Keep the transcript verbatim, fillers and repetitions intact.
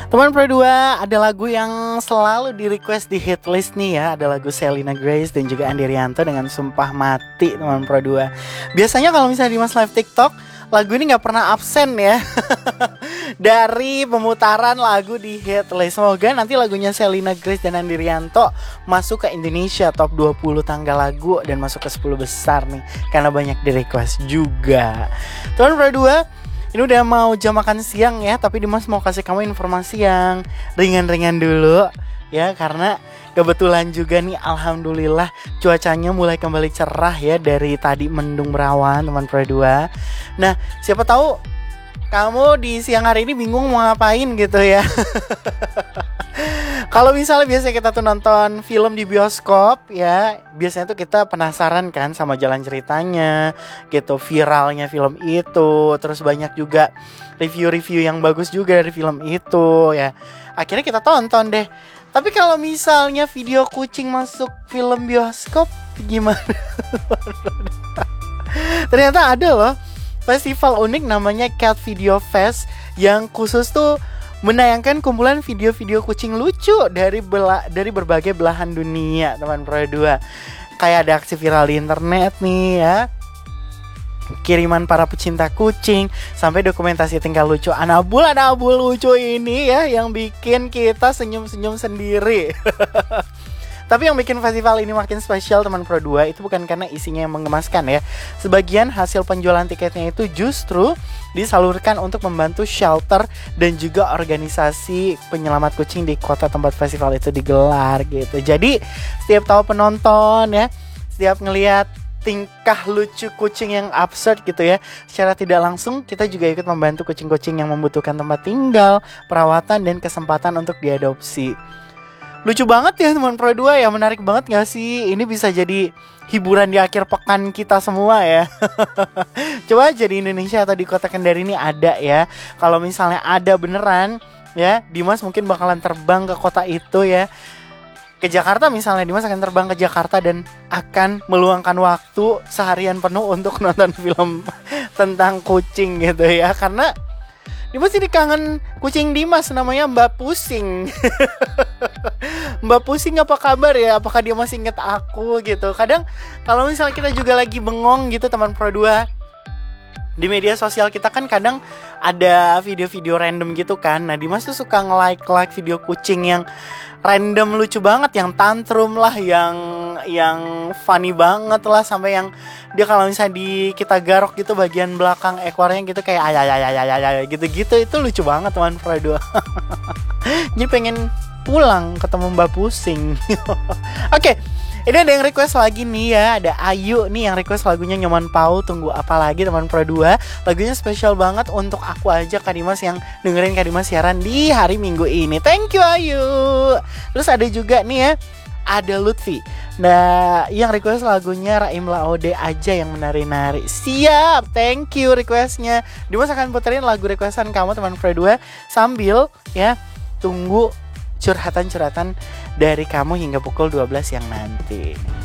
Teman Pro dua, ada lagu yang selalu di request di hit list nih ya. Ada lagu Selena Grace dan juga Andi Rianto dengan Sumpah Mati, teman Pro dua. Biasanya kalau misalnya di Mas Live TikTok, lagu ini gak pernah absen ya dari pemutaran lagu di hit list. Semoga nanti lagunya Selena Grace dan Andi Rianto masuk ke Indonesia top dua puluh tangga lagu dan masuk ke sepuluh besar nih, karena banyak di request juga. Teman Pro dua, ini udah mau jam makan siang ya, tapi Dimas mau kasih kamu informasi yang ringan-ringan dulu ya, karena kebetulan juga nih alhamdulillah cuacanya mulai kembali cerah ya, dari tadi mendung berawan teman Pro dua. Nah, siapa tahu kamu di siang hari ini bingung mau ngapain gitu ya. Kalau misalnya biasa kita tuh nonton film di bioskop ya, biasanya tuh kita penasaran kan sama jalan ceritanya gitu, viralnya film itu, terus banyak juga review-review yang bagus juga dari film itu ya. Akhirnya kita tonton deh. Tapi kalau misalnya video kucing masuk film bioskop gimana? Ternyata ada loh festival unik namanya Cat Video Fest yang khusus tuh menayangkan kumpulan video-video kucing lucu dari bela- dari berbagai belahan dunia, teman Pro dua. Kayak ada aksi viral di internet nih ya, kiriman para pecinta kucing, sampai dokumentasi tingkah lucu Anabul-Anabul lucu ini ya, yang bikin kita senyum-senyum sendiri. Tapi yang bikin festival ini makin spesial teman Pro dua itu bukan karena isinya yang mengemaskan ya. Sebagian hasil penjualan tiketnya itu justru disalurkan untuk membantu shelter dan juga organisasi penyelamat kucing di kota tempat festival itu digelar gitu. Jadi setiap tahu penonton ya, setiap ngelihat tingkah lucu kucing yang absurd gitu ya, secara tidak langsung kita juga ikut membantu kucing-kucing yang membutuhkan tempat tinggal, perawatan, dan kesempatan untuk diadopsi. Lucu banget ya teman Pro dua ya, menarik banget gak sih? Ini bisa jadi hiburan di akhir pekan kita semua ya. Coba aja di Indonesia atau di kota Kendari ini ada ya. Kalau misalnya ada beneran ya, Dimas mungkin bakalan terbang ke kota itu ya. Ke Jakarta misalnya, Dimas akan terbang ke Jakarta dan akan meluangkan waktu seharian penuh untuk nonton film tentang kucing gitu ya. Karena Dimas ini kangen kucing Dimas, namanya Mbak Pusing. Mbak Pusing apa kabar ya? Apakah dia masih inget aku gitu? Kadang kalau misalnya kita juga lagi bengong gitu teman Pro dua, di media sosial kita kan kadang ada video-video random gitu kan. Nah, Dimas tuh suka nge-like-like video kucing yang random lucu banget, yang tantrum lah, yang yang funny banget lah, sampai yang dia kalau misalnya di kita garok gitu bagian belakang ekornya gitu kayak ayayayayayay gitu-gitu, itu lucu banget teman Pro dua. Jadi pengen pulang ketemu Mbak Pusing. Oke, ini ada yang request lagi nih ya, ada Ayu nih yang request lagunya Nyoman Pau, Tunggu Apa Lagi teman Pro dua. Lagunya spesial banget untuk aku aja Kak Dimas yang dengerin Kak Dimas siaran di hari Minggu ini. Thank you Ayu. Terus ada juga nih ya, ada Lutfi. Nah, yang request lagunya Raim Laode Aja yang menari-nari. Siap, thank you requestnya. Dimas akan puterin lagu requestan kamu teman Pro dua sambil ya tunggu curhatan-curhatan dari kamu hingga pukul dua belas siang nanti.